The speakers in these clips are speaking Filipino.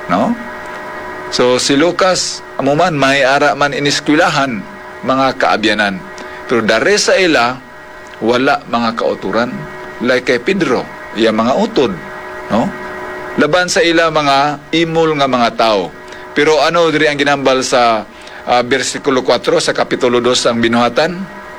no? So si Lucas amuman may ara man iniskwelahan mga kaabyanan, pero dare sa ila wala mga kauturan like kay Pedro iya mga utod, no? Laban sa ila mga imol nga mga tao. Pero ano diri ang ginambal sa versikulo 4 sa kapitulo 2 ang binuhatan?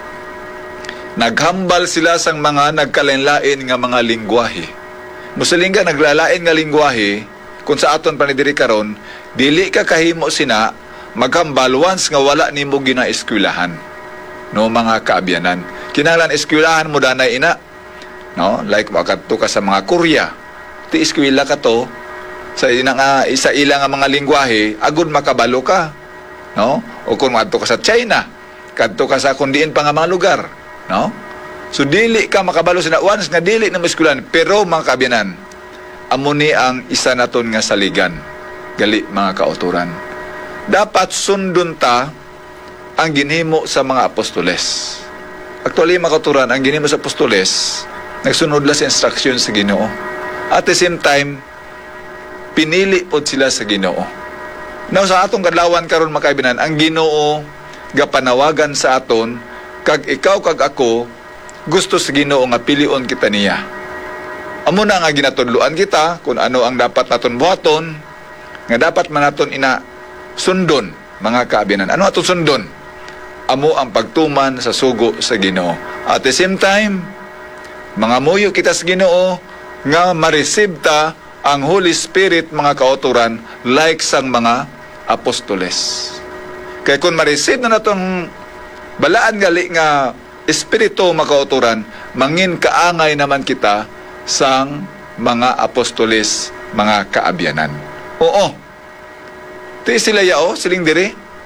Naghambal sila sang mga nagkalain-lain nga mga lingwahe. Musaling ka naglalain nga lingwahe, kung sa aton panidiri karon, dili ka kahimo sina maghambal once nga wala nimo ginaeskwelahan. No mga kaabyanan. Kinahanglan eskwelahan mo danay ina. No, like makadto ka sa mga Korea. Ti eskwela ka to sa isa ilang nga mga lingwahe, agud makabalo ka. No? O kung madto ka sa China, kadto ka sa kundiin pa nga mga lugar, no? So dili ka makabalo sina once nga dili na eskwelahan, pero mga kaabyanan, amo ni ang isa naton nga saligan. Gali mga kauturan. Dapat sundon ta ang ginhimo sa mga apostoles. Actually mga kauturan, ang ginhimo sa apostoles, nagsunod la sa instruction sa Ginoo. At the same time, pinili pod sila sa Ginoo. Now sa atong kadlawan karon mga kaibigan, ang Ginoo gapanawagan sa aton kag ikaw kag ako gusto sa Ginoo nga pilion kita niya. Amo na nga ginatudloan kita kung ano ang dapat naton buhaton, nga dapat man naton ina sundon mga kaibigan. Ano aton sundon? Amo ang pagtuman sa sugo sa Ginoo. At the same time, mga muyo kita sa Ginoo nga ma-receive ta ang Holy Spirit mga kauturan like sang mga apostoles. Kaya kung ma-receive na natong balaan gali nga Espiritu mga kauturan, mangin kaangay naman kita sang mga apostoles mga kaabyanan. Oo. Ti sila yao, siling diri.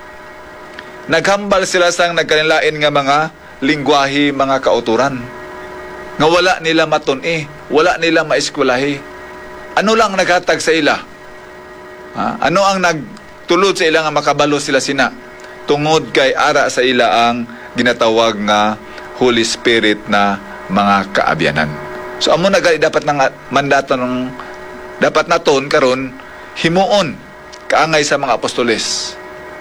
Naghambal sila sang nagkanilain nga mga lingwahe mga kauturan. Nga wala nila matun-i, wala nila maeskwelahi. Ano lang naghatag sa ila? Ano ang nagtulod sa ila nga makabalo sila sina? Tungod kay ara sa ila ang ginatawag nga Holy Spirit na mga kaabyanan. So amo na gali dapat nang mandato ng dapat naton karon himuon kaangay sa mga apostoles.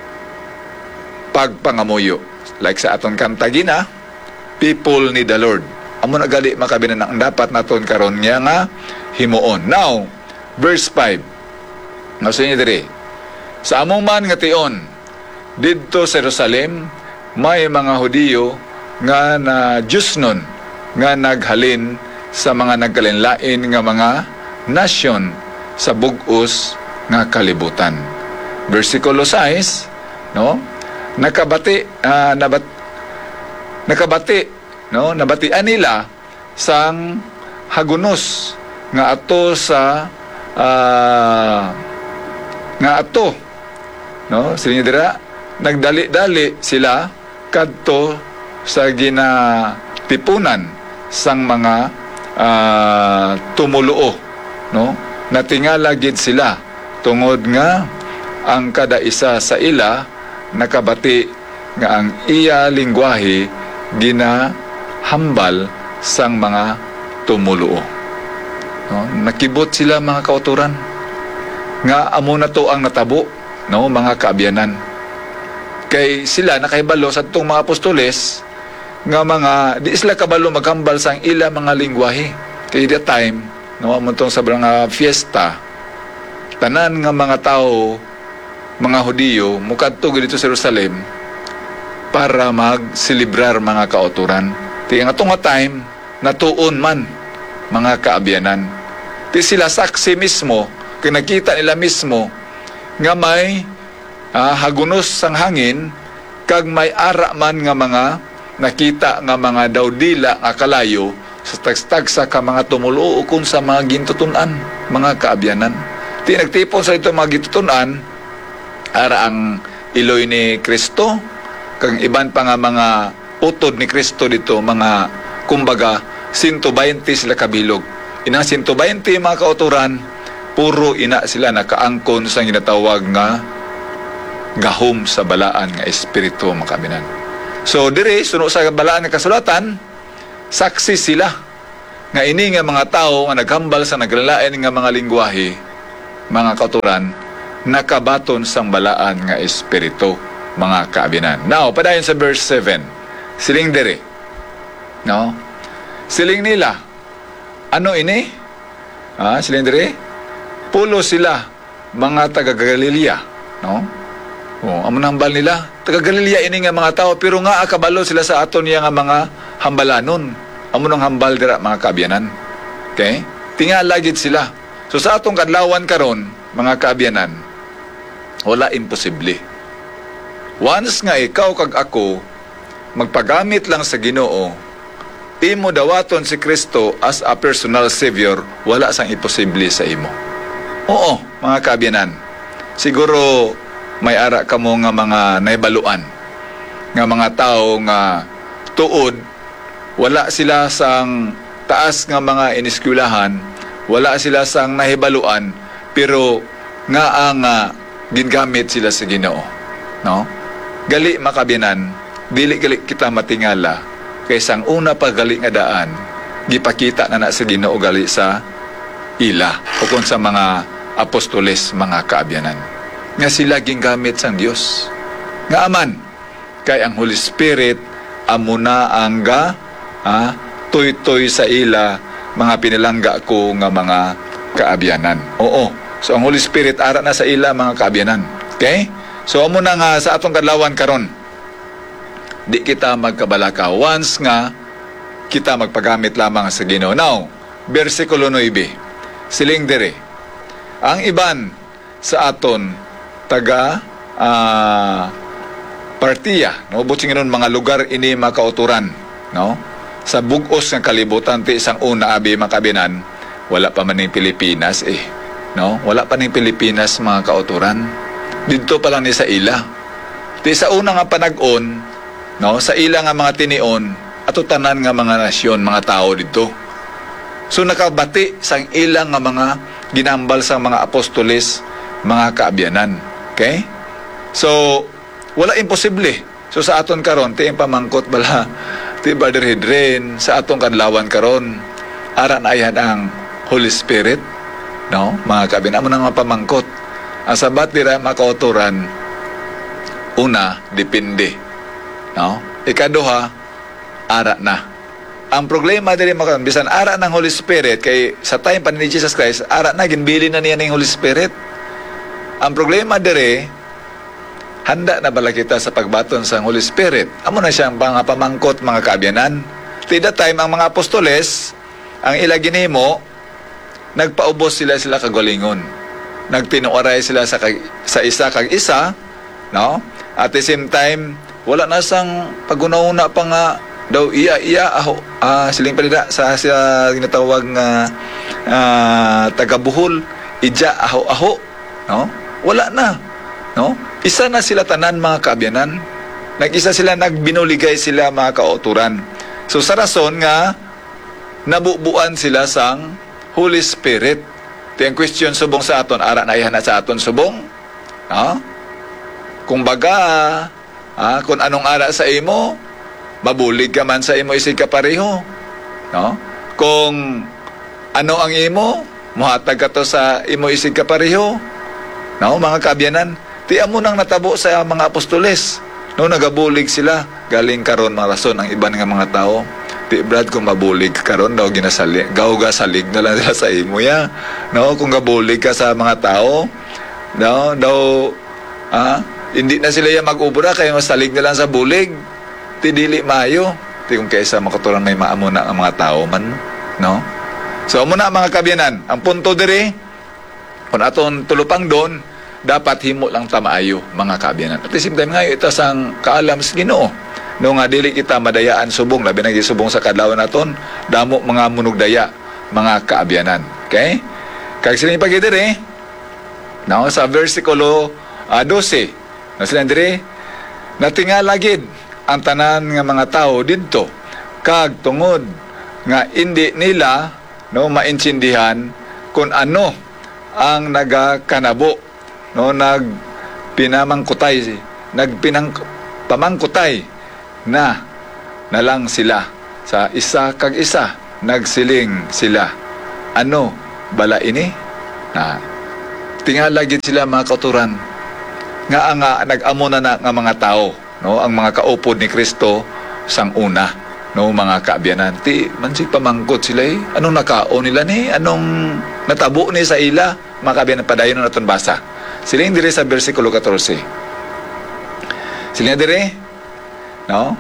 Pagpangamuyo. Like sa aton kanta gina, people need the Lord. Amo na gali makabinan ang dapat naton karon nga nga himuon. Now, verse 5. Nasa niya diri. Sa among man nga tion, didto sa Jerusalem, may mga Hudiyo nga na Diyos nun, nga naghalin sa mga nagkalinlain nga mga nasyon sa bug-os nga kalibutan. Versikulo 6, no? Nabatian nila sang hagunos nga ato sa no, sila dira nagdali-dali sila kadto sa ginatipunan sang mga tumuluo, no? Natingala gid sila tungod nga ang kada isa sa ila nakabati nga ang iya lingwahe ginahambal sang mga tumuluo. No? Nakibot sila mga kauturan nga amo na to ang natabo, no, mga kaabyanan. Kay sila nakahibalo sa itong mga apostoles nga mga di sila kabalo maghambal sang ila mga lingwahe. Kay that time, no, amo tong sa mga fiesta, tanan nga mga tao, mga Hudiyo mukadto dito sa Jerusalem para magselebrar mga kauturan. Kaya nga itong time natuon man mga kaabyanan. Ti sila saksi mismo, kung nakita nila mismo nga may hagunos sang hangin kag may ara man nga mga nakita nga mga dawdila nga kalayo sa tagstagsa ka mga tumulo kung sa mga gintutunan mga kaabyanan. Ti nagtipon sa ito mga gintutunan ara ang iloy ni Kristo kag iban pa nga mga utod ni Kristo dito mga kumbaga 120 sila kabilog. Inang 120 mga kauturan, puro ina sila nakaangkon sa ginatawag nga gahom sa balaan nga espiritu mga kabinan. So dire suno sa balaan nga kasulatan, saksi sila nga ini nga mga tao nga naghambal sa naglalain nga mga lingwahe, mga kauturan, nakabaton sang balaan nga espiritu, mga kaabinan. Now, padayon sa verse 7. Siling dere. No? Siling nila. Ano ini? Siling dere? Pulo sila, mga taga-Galilea. No? Amo hambal nila. Taga-Galilea ini nga mga tao, pero nga akabalo sila sa aton niya nga mga hambalanon. Amo nang hambal dira, mga kaabianan. Okay? Tingala gid sila. So sa atong kadlawan karon, mga kaabianan, wala imposible. Once nga ikaw kag ako magpagamit lang sa Ginoo, imo dawaton si Kristo as a personal savior, wala sang imposible sa imo. Oo, mga kaabianan. Siguro may ara kamo nga mga naibaluan nga mga tao nga tuod, wala sila sang taas nga mga iniskulahan, wala sila sang nahibaluan, pero nga ang gingamit sila sa Ginoo. No? Gali makabinan, dili gali kita matingala kaysa ang una pa gali nga daan, gipakita na sa Ginoo gali sa ila o kung sa mga apostoles, mga kaabyanan. Nga sila gingamit sang Dios. Nga aman, kay ang Holy Spirit amuna ang tuy-tuy sa ila, mga pinilangga ko nga mga kaabyanan. Oo. So ang Holy Spirit ara na sa ila, mga kaabyanan. Okay? So amo na nga sa atong kadlawan karon, di kita magkabalaka once nga kita magpagamit lamang sa Ginoo. Now, versikulo 9. Siling dere. Ang iban sa aton taga Partia, no, buting nun mga lugar ini makauturan, no? Sa bugos ng kalibutan ti isang una abi makabinan, wala pa man ning Pilipinas no? Wala pa ning Pilipinas, mga kauturan. Dito pa lang ni sa ila. Ti sa una nga panag-on, no, sa ila nga mga tinion, ato tanan nga mga nasyon, mga tao dito. So nakabati sang ilang nga mga ginambal sang mga apostoles, mga kaabyanan. Okay? So wala imposible. So sa aton karon, ti pamangkot bala, ti Brother Hedren, sa atong kadlawan karon, ara na ayan ang Holy Spirit, no? Mga kaabyanan mo nang mapamangkot. Ang sabat dira makauturan, una, depende. No? Ikaduha, ara na. Ang problema diri mga bisan ara ng Holy Spirit, kay sa time pa ni Jesus Christ, ara na, ginbili na niya ng Holy Spirit. Ang problema diri, handa na bala kita sa pagbaton sa Holy Spirit. Amo na siyang mga pamangkot, mga kaabyanan. Tida time, ang mga apostoles, ang ila ginhimo, nagpaubos sila kagalingon. Nagtinuaray sila sa isa kag isa, no? At the same time, wala na sang pagunahuna pa nga daw iya aho, siling palida sa ginatawag nga taga-Buhol, ija aho, no? Wala na, no? Isa na sila tanan, mga kaabyanan. Nag-isa sila, nagbinuligay sila, mga kauturan. So sa rason nga nabubuan sila sang Holy Spirit. Ang question subong sa aton, ara na ihana sa aton subong, kung baga, kung anong ara sa imo, mabulig ka man sa imo isig kapareho, no? Kung ano ang imo, muhatag ka to sa imo isig kapareho, no? Mga kaabyanan, tiyan mo nang natabo sa mga apostoles, no? Nagabulig sila, galing karon mga rason ang iban nga mga tao. Ti Brad, kung mabulig karon daw ginasalig, gasalig na lang sila sa imo ya, no? Kung gabulig ka sa mga tao, no, daw hindi na sila ya mag-ubra kay masalig na lang sa bulig. Ti dili maayo. Ti kung kaysa makaturan may maamo na ang mga tao man, no? So amo na, mga kabyanan, ang punto diri, kung aton tulupang doon, dapat himo lang ta maayo, mga kabyanan. At the same time nga ito sang kaalam sa Ginoo. No nga dili kita madayaan subong, labi na gisubong sa kadlawan naton, damo mga munugdaya, mga kaabyanan. Okay? Kag sila ni pagidiri, no, sa versikulo 12, na sila diri, natingala gid ang tanan nga mga tao didto, kag tungod nga hindi nila, no, maintindihan kung ano ang nagakanabo, no, pamangkutay na lang sila sa isa kag isa, nagsiling sila, ano bala ini, na tingala gid sila mga kauturan nga nag-amo na nga mga tao, no, ang mga kaupod ni Kristo sang una, no, mga kaabyanan. Ti mansig pamangkot sila anong nakao nila ni, anong natabo ni sa ila, mga kaabyanan. Padayon na naton basa. Siling dire sa bersikulo 14. Siling dire, no,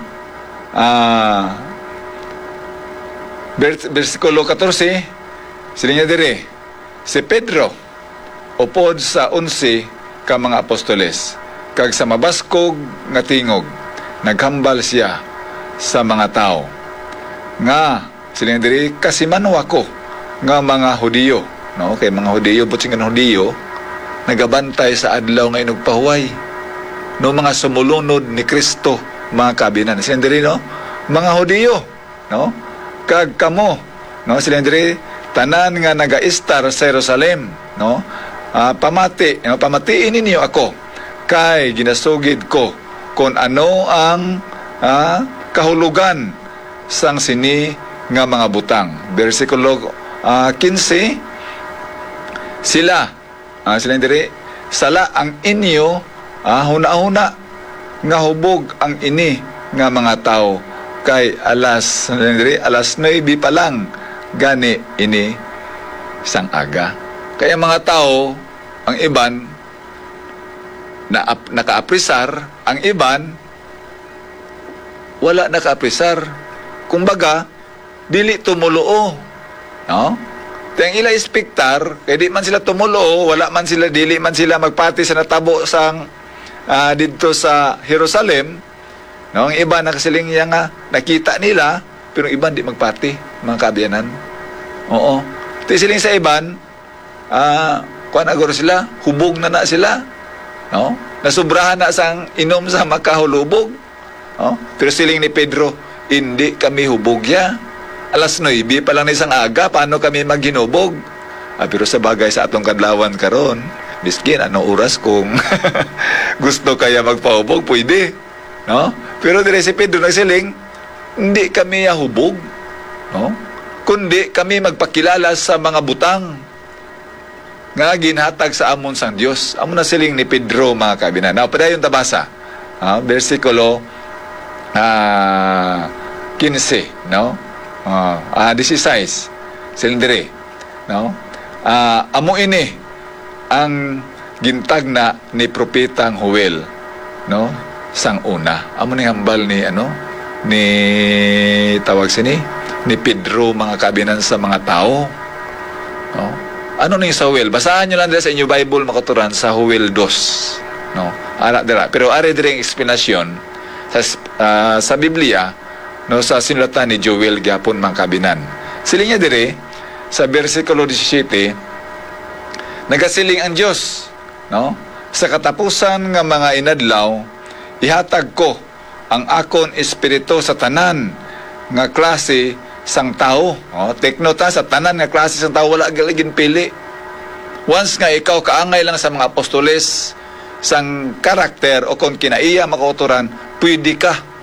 bersikulo 14, siling dire, si Pedro upod sa 11 ka mga apostoles, kag sa mabaskog nga tingog naghambal siya sa mga tao nga siling diri kasimanwa ko nga mga Hudiyo, no, kay mga Hudiyo buting nga Hudiyo nagabantay sa adlaw nga inugpahuway, no, mga sumulunod ni Kristo, mga kabinan. Siling diri, no, mga Hudiyo, no, kag kamo, no, siling diri tanan nga nagaistar sa Jerusalem, no, pamatiin ninyo ako kay ginasugid ko kung ano ang kahulugan sang sini nga mga butang. Bersikulo 15, sila diri, sala ang inyo huna-huna nga hubog ang ini nga mga tao kay alas 9 pa lang gani ini sang aga. Kaya mga tao, ang iban, nakaaprisar, ang iban, wala nakaaprisar. Kumbaga, dili tumuloo. No? Tiyang ila ispektar, kaya di man sila tumuloo, dili man sila magpati sa natabo sang dito sa Jerusalem. No? Ang iba nakasiling nga nakita nila, pero ang iban di magpati, mga kaabyanan. Oo. Siling sa iban, kuan agor sila, hubog na sila, no, nasubrahan na sang inom sa makahulubog, no? Pero siling ni Pedro, hindi kami hubog ya, alas 9 pa lang na isang aga, paano kami maghinubog? Pero sa bagay sa atong kadlawan karon, biskin ano oras kung gusto kaya magpahubog, pwede, no? Pero dire si Pedro nagsiling, hindi kami hubog, no, kundi kami magpakilala sa mga butang nga ginhatag sa amon sang Dios. Amo na siling ni Pedro, mga kabinan. Now, padayon tabasa, versikulo 15, no? 16, siling dire, no? Amo ini ang gintagna ni propetang Joel, no? Sang una. Amo ni hambal ni ni tawag sini ni Pedro, mga kabinan, sa mga tao, no? Ano ni sa Joel? Basahan nyo lang dira sa inyo Bible, makaturan sa Joel 2. No? Pero ari diri ang explanation sa Biblia, no, sa sinulatan ni Joel gyapon, mga kabinan. Siling niya diri sa bersikulo 17, nagasiling ang Dios, no, sa katapusan nga mga inadlaw, ihatag ko ang akon espiritu sa tanan nga klase sang tao. Take note, sa tanan nga klase sang tao, wala galigin pili. Once nga ikaw kaangay lang sa mga apostoles sang karakter o kung kinaiya makauturan, pwede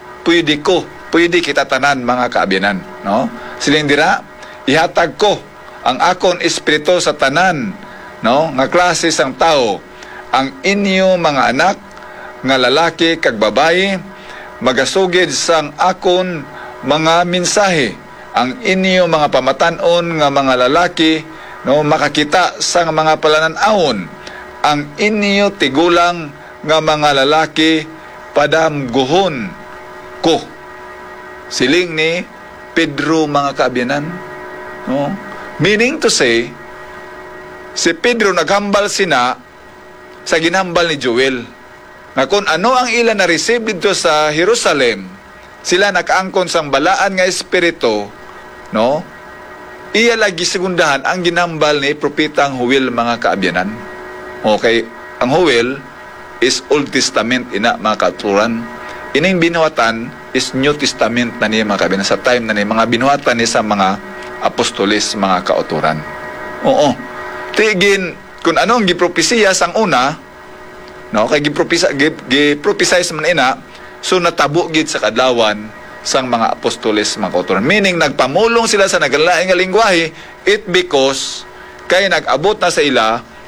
kita tanan, mga kaabyanan, no? Siling dira, ihatag ko ang akon espiritu sa tanan, no, nga klase sang tao, ang inyo mga anak nga lalaki kag babayi magasugid sang akon mga mensahe, ang inyo mga pamatanon nga mga lalaki, no, makakita sang mga palanan-awon, ang inyo tigulang nga mga lalaki padamguhon ko. Siling ni Pedro, mga kaabyanan, no? Meaning to say, si Pedro naghambal sina sa ginhambal ni Joel, na kung ano ang ila na-receive dito sa Jerusalem, sila nakaangkon sang balaan nga espiritu, no, iya lagi segundahan ang ginambal ni propetang Joel, mga kaabyanan. Okay, ang Joel is Old Testament ina, mga kauturan. Ining binuhatan is New Testament na niya, mga kaabyanan, sa time na niya mga binuhatan ni sa mga apostoles, mga kauturan. Oo, tigin kung ano ang gipropesiya sang una, no, kay gipropesize man ina, so natabo gid sa kadlawan sang mga apostoles, mga kauturan. Meaning nagpamulong sila sa nagalaing nga lingwahe, it because kay nag-abot na sa ila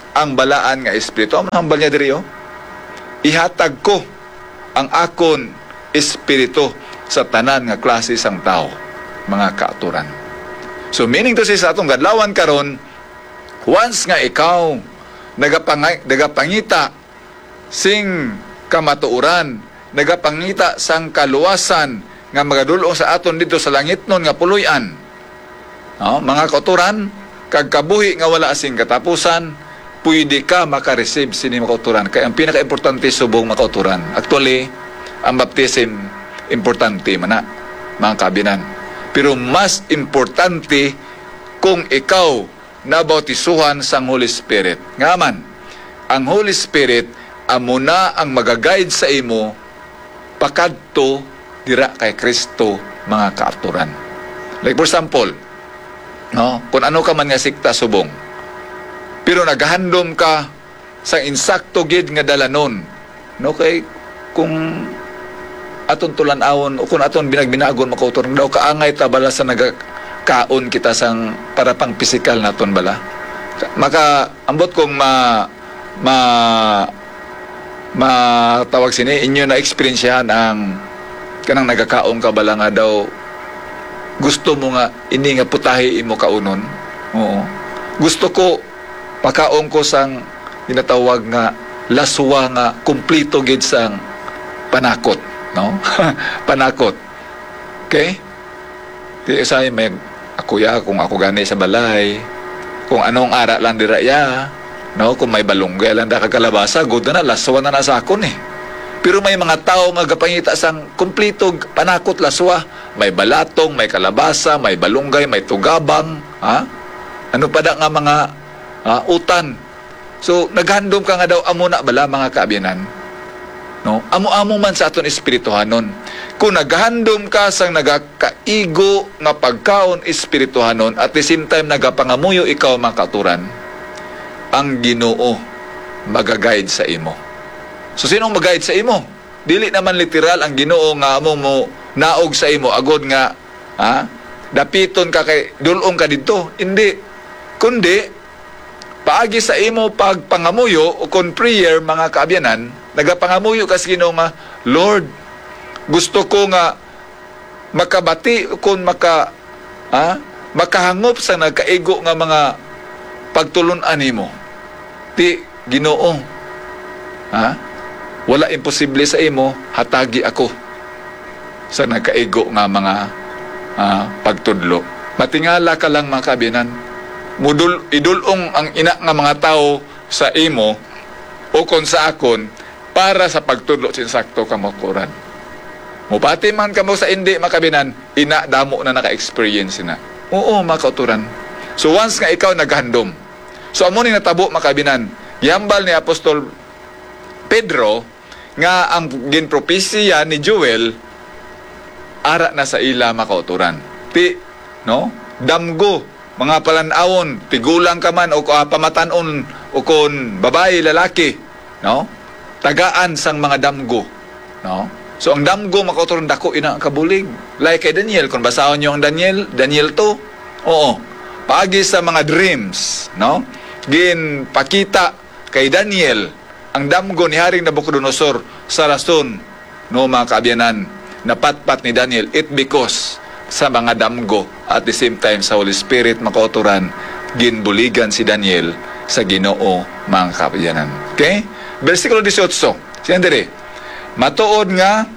ang balaan nga espiritu. Ang hambal niya diri, oh. Ihatag ko ang akon espiritu sa tanan nga klase sang tao, mga kaaturan. So meaning to say sa atong gadlawan karon, once nga ikaw nagapangita sing kamatuoran, nagapangita sang kaluwasan nga magadulong sa aton dito sa langit nun nga puloy-an, no? Mga kauturan, kag kabuhi nga wala asing katapusan, pwede ka makareceive sini mga kauturan. Kaya ang pinaka-importante subong mga kauturan, actually ang baptism importante man na, mga kabinan, pero mas importante kung ikaw nabautisuhan sang Holy Spirit. Nga man, ang Holy Spirit amo na ang magaguide sa imo pakadto dira kay Kristo, mga kaaturan. Like for example, no, kung ano ka man nga sikta subong, pero naghandom ka sa insakto gid nga dalanon, no, kay kung aton tulan-awon o kung aton binagbinagon makauturan daw kaangay ta bala sa nagakaon kita sang para pang pisikal naton bala, maka ambot kong tawag sini inyo na eksperyensyahan ang kanang nagakaon ka bala nga daw gusto mo nga ini nga putahe imo kaunon. Oo, gusto ko pakaon ko sang ginatawag nga laswa nga kumplito gid sang panakot, no? Panakot. Okay? Di say may ako ya kung ako gani sa balay, kung anong ara lang dira ya, no, kung may balunggay lang da kakalabasa, good na laswa na sa akon eh. Pero may mga tao nga gapangita sang kumplito panakot laswa, may balatong, may kalabasa, may balunggay, may tugabang, ha? Ano pa da nga mga utan. So naghandom ka nga daw amo na bala, mga kaabianan, no? Amo-amo man sa aton espirituhanon. Kung naghandom ka sang nagakaigo nga pagkaon espirituhanon at the same time nagapangamuyo ikaw, mga kaaturan, ang Ginoo magaguide sa imo. So sinong mag-guide sa imo? Dili naman literal ang Ginoo nga amo mo naog sa imo agod nga dapiton ka kay dulong ka didto. Hindi. Kundi paagi sa imo pagpangamuyo o kon prayer, mga kaabyanan, nagapangamuyo ka sa Ginoo nga, Lord, gusto ko nga makabati kon makahangop sa nagkaigo nga mga pagtulon-an nimo. Ti Ginoo, wala imposible sa imo, hatagi ako sa nagkaigo nga mga pagtudlo. Matingala ka lang, mga kabinan, idulong ang ina nga mga tao sa imo o kon sa akon para sa pagtudlo sinsakto kamukuran. Mupati man kamo sa hindi, mga kabinan, ina damo na naka-experience na. Oo, mga kauturan. So once nga ikaw naghandom, so amo ni natabo, mga kabinan, gihambal ni Apostol Pedro nga ang ginpropesya ni Joel ara na sa ila, mga kauturan. No? Damgo, mga palanawon, tigulang ka man o pamatanon o kon babae, lalaki, no? Tagaan sang mga damgo, no? So ang damgo, mga kauturan, dako ina kabulig. Like kay Daniel, kung basahon niyo ang Daniel 2, oo, paagi sa mga dreams, no? Ginpakita kay Daniel ang damgo ni Haring Nabucodonosor sa rason, no, mga kaabyanan, napatpat ni Daniel, it because sa mga damgo at the same time sa Holy Spirit, mga kauturan, ginbuligan si Daniel sa Ginoo, mga kaabyanan. Okay? Versikulo 18, siyempre, matuod nga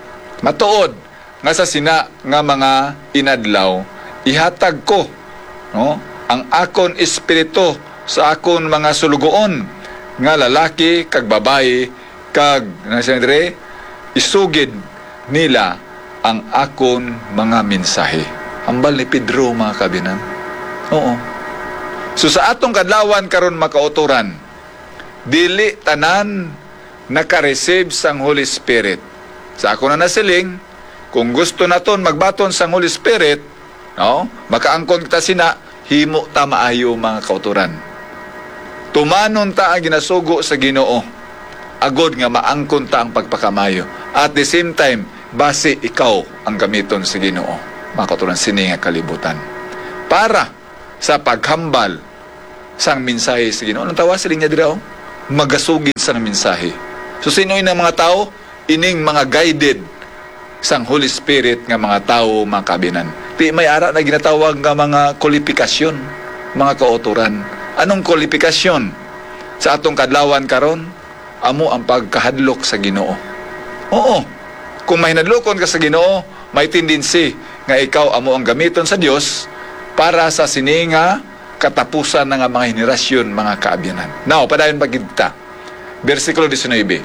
sa sina nga mga inadlaw, ihatag ko, no, ang akon espiritu sa akon mga sulugoon nga lalaki kag babae, kag siyempre isugid nila ang akon mga mensahe. Hambal ni Pedro, mga kabinan. Oo. So sa atong kadlawan karon, mga kauturan, dili tanan naka-receive sang Holy Spirit. Sa ako na nasiling, kung gusto naton magbaton sang Holy Spirit, no, makaangkon kita sina, himo ta maayo, mga kauturan. Tumanon ta ang ginasugo sa Ginoo, agod nga maangkon ta ang pagpakamayo. At the same time, base ikaw ang gamiton sa Ginoo, mga kauturan, sini nga kalibutan, para sa paghambal sang mensahe sa Ginoo. Anong tawa sila niya dira? Magasugid sang mensahe. So sino yung mga tao? Ining mga guided sang Holy Spirit nga mga tao, mga kabinan. Di may ara na ginatawag nga mga kwalifikasyon, mga kauturan. Anong kwalifikasyon? Sa atong kadlawan karon, amo ang pagkahadlok sa Ginoo. Oo. Kung may hinadlokon ka sa Ginoo, may tendency nga ikaw amo ang gamiton sa Dios para sa sininga katapusan ng mga henerasyon, mga kaabyanan. Now, padayon pagkita. Versikulo 19.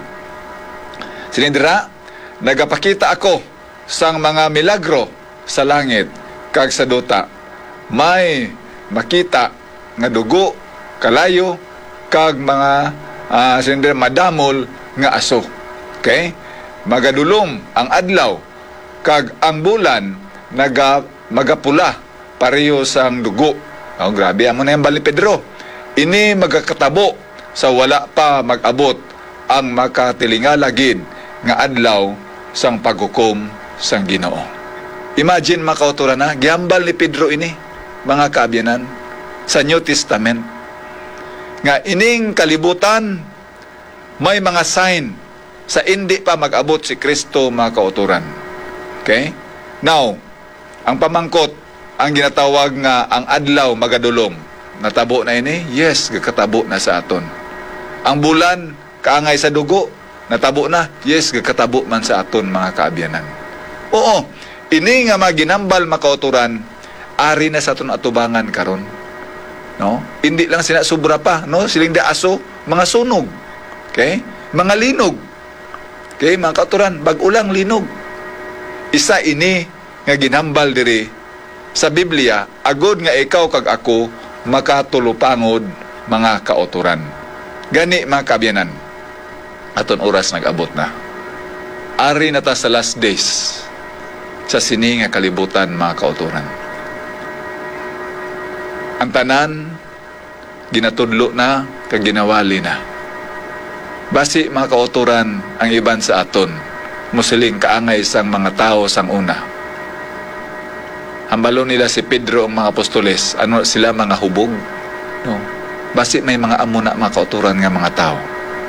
Sinindira, nagapakita ako sang mga milagro sa langit kag sa duta. May makita nga dugo, kalayo, kag mga sinindira madamol nga aso. Okay? Magadulom ang adlaw kag ang bulan magapula pareho sang dugo. Oh, grabe amo na yung bali Pedro. Ini magakatabo sa wala pa mag-abot ang makatilingalagid nga adlaw sang paghukom sang Ginoo. Imagine mga kauturan na, gihambal ni Pedro ini, mga kaabyanan, sa New Testament. Nga ining kalibutan, may mga sign sa hindi pa mag-abot si Kristo, mga kauturan. Okay? Now, ang pamangkot, ang ginatawag nga ang adlaw magadulom. Natabo na ini? Yes, gakatabo na sa aton. Ang bulan, kaangay sa dugo, natabo na? Yes, gakatabo man sa aton, mga kaabyanan. Oo, ini nga maginambal makauturan, ari na sa aton atubangan karon. No? Hindi lang sila sobra pa, no? Siling da aso, mga sunog. Okay? Mga linog. Okay, mga kauturan, bag-ulang linog. Isa ini nga ginambal diri sa Biblia, agod nga ikaw kag ako makatulupangod, mga kauturan. Gani, mga kaabyanan, aton oras nag-abot na. Ari na ta sa last days sa sini nga kalibutan, mga kauturan. Ang tanan ginatudlo na kag ginawali na. Basi, mga kauturan, ang iban sa aton musiling kaangay sang mga tao sang una. Hambalo nila si Pedro ang mga apostoles, ano sila, mga hubog, no? Basi may mga amuna, mga kauturan nga mga tao.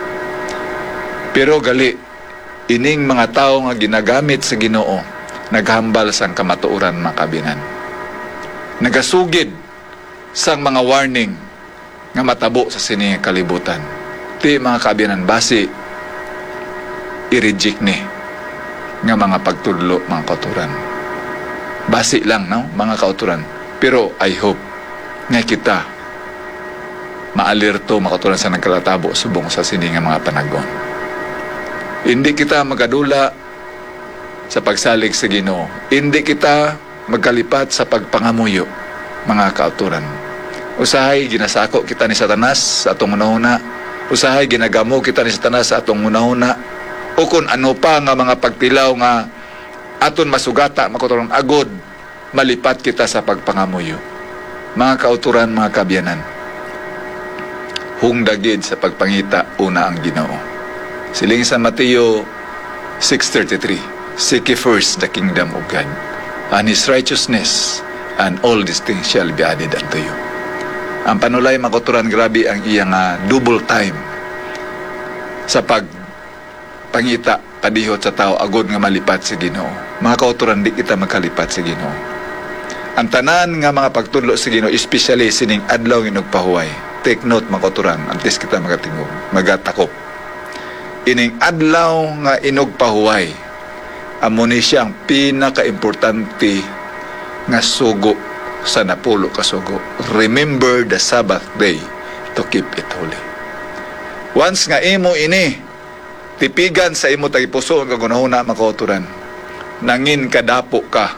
Pero gali, ining mga tao nga ginagamit sa Ginoo, naghambal sang kamatuoran, mga kabinan. Nagasugid sang mga warning nga matabo sa sining kalibutan. Ti, mga kabinan, basi i-reject ni nga mga pagtudlo, mga kauturan. Basi lang, no, mga kauturan. Pero I hope nga kita maalirto, mga kauturan, sa nagkalatabo subong sa sining nga mga panagon. Hindi kita magadula sa pagsalig sa Ginoo. Hindi kita magkalipat sa pagpangamuyo, mga kauturan. Usahay ginasako kita ni Satanas sa atong una-una. Usahay ginagamo kita ni Satanas sa atong una-una. O kung ano pa nga mga pagtilaw nga aton masugata, makauturan, agod malipat kita sa pagpangamuyo. Mga kauturan, mga kabyanan, hungdagid sa pagpangita una ang Ginoo. Siling sa Mateo 6:33, seek ye first the kingdom of God and His righteousness, and all these things shall be added unto you. Ang panulay, mga kauturan, grabe ang iyang double time sa pangita padihot sa tao, agod nga malipat sa Ginoo. Mga kauturan, di kita magkalipat sa Ginoo. Ang tanan nga mga pagtudlo sa Ginoo, especially sining adlaw nga nagpahuway. Take note, mga kauturan, antes kita magatingog, magatakop. Ining adlaw nga inugpahuway, amo ni siyang pinaka-importante nga sugo sa napulo ka sugo. Remember the Sabbath day to keep it holy. Once nga imo ini tipigan sa imo tagipuso ang kagunahuna, mga kauturan, nangin kadapo ka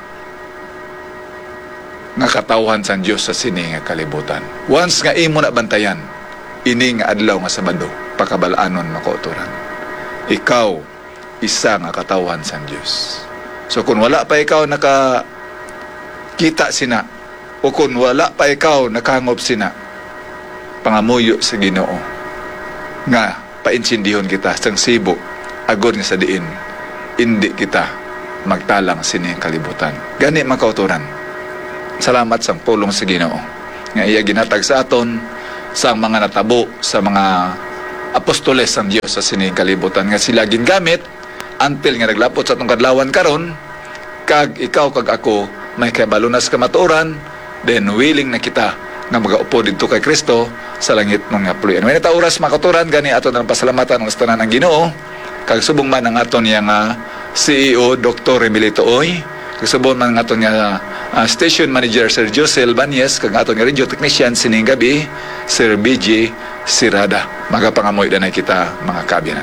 nga katawhan sa Dios sa sini nga kalibutan. Once nga imo na bantayan ini nga adlaw nga Sabado, pakabalaanon, mga kauturan, ikaw isa nga katawhan sa Dios. So kung wala pa ikaw nakakita sina, o kung wala pa ikaw nakahangop sina, pangamuyo sa Ginoo nga painsindihon kita sang sibo, agod nga sa diin hindi kita magtalang sining kalibutan. Gani, mga kauturan, salamat sang pulong sa Ginoo nga iya ginatag sa aton sa mga natabo sa mga apostoles ng Dios sa sining kalibutan nga sila gingamit until nga naglapot sa atong kadlawan karon, kag ikaw kag ako may kabalunas ka matuoran, then willing na kita nga magaupo dito kay Kristo sa langit ng apluyan. May natauras makaturan gani aton ang pasalamatan ng tanan ng Ginoo, kag subong man ang aton nga CEO Dr. Emilito Oy, kag subong man ang aton nga station manager Sir Josel Banyes, kag aton nga radio technician sining gabi Sir BJ Sirada. Magapangamoy danay kita mga kabinan.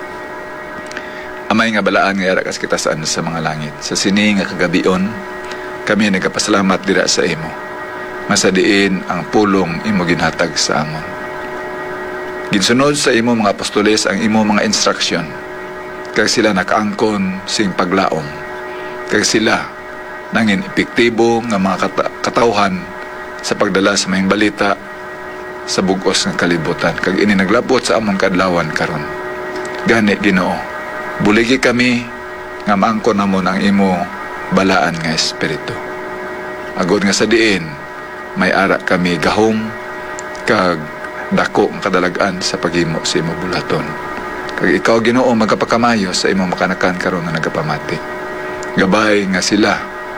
Amay nga balaan nga yarakas kita sa mga langit. Sa sini nga kagabion, kami nagapasalamat dira sa imo. Masadiin ang pulong imo ginhatag sa amon. Ginsunod sa imo mga apostoles ang imo mga instruction. Kag sila nakaangkon sing paglaom. Kag sila nangin epektibo nga mga katawhan sa pagdala sa mayong balita sa bugos ng kalibutan. Kag ini naglapot sa among kadlawan karon. Gani Ginoo, buligi kami nga maangkon namon ang imo balaan nga espiritu. Agod nga sa diin, may ara kami gahom kag dako ang kadalagan sa paghimo sa imo bulaton. Kag ikaw Ginoo magapakamayo sa imo makanakan karon nga nagapamati. Gabay nga sila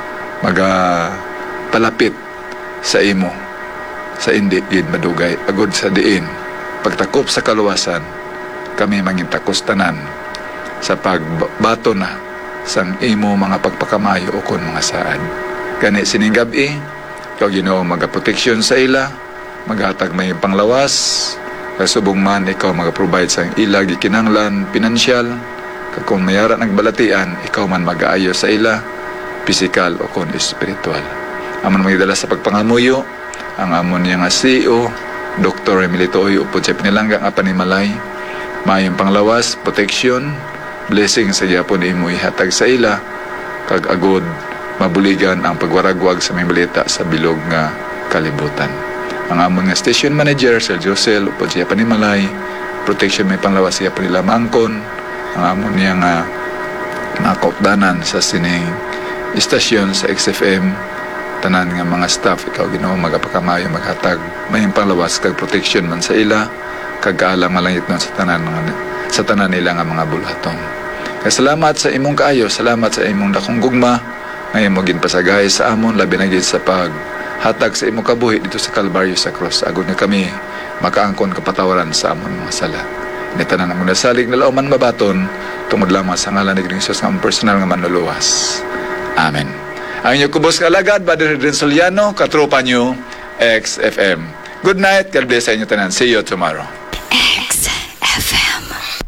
palapit sa imo sa indi gid madugay. Agod sa diin pagtakop sa kaluwasan, kami mangintakos tanan sa pagbato na sang imo mga pagpakamayo o kon mga saad. Gani sining gabi, ikaw Ginoo magaproteksyon sa ila, maghatag may panglawas, kasubong man ikaw magaprovide sang ila gikinanglan pinansyal, kag kung mayara nagbalatian, ikaw man mag-aayo sa ila, pisikal o kon espiritual. Amon magdala sa pagpangamuyo ang amon niya nga CEO Dr. Emilito Oy upod sa pinilangga nga panimalay, mayong panglawas, protection, blessing sa gyapon imo ihatag sa ila, kag agod mabuligan ang pagwaragwag sa may balita sa bilog nga kalibutan. Ang amon nga station manager Sir Josel upod siya panimalay, protection may panglawas siya pa nila maangkon. Ang amon niya nga nakopdanan sa sining istasyon sa XFM, tanan nga mga staff, ikaw Ginoo magapakamayo maghatag may panglawas kag protection man sa ila, kag kaalang malangit nun sa tanan nila nga mga bulaton. Kaya salamat sa imong kaayo, salamat sa imong dakong gugma, ngayon mo ginpasagay sa amon, labi na gid sa paghatag sa imong kabuhi dito sa Kalbaryo sa cross. Agod na kami makaangkon kapatawaran sa amon mga sala. Nitanan ang nasalig na lauman mabaton, tungod lamang sa ngalan ni Jesus nga personal nga manluluwas. Amen. Ang inyong kubos kalagad, Brother Redren Soliano, katropa nyo, XFM. Good night, God bless sa inyo tanan. See you tomorrow. XFM.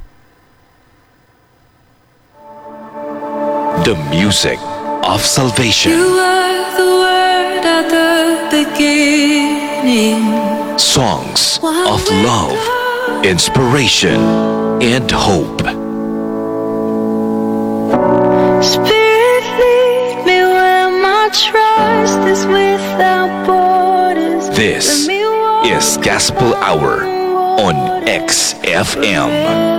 The music of salvation. You were the word at the beginning. Songs of love, inspiration, and hope. Spirit, lead me where my trust is without borders. This is Gospel Hour on XFM.